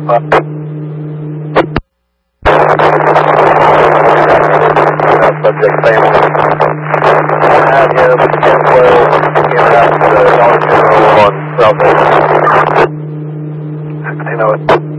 Subject family. Out here, 1012, in out to the Dollar General on South Bay.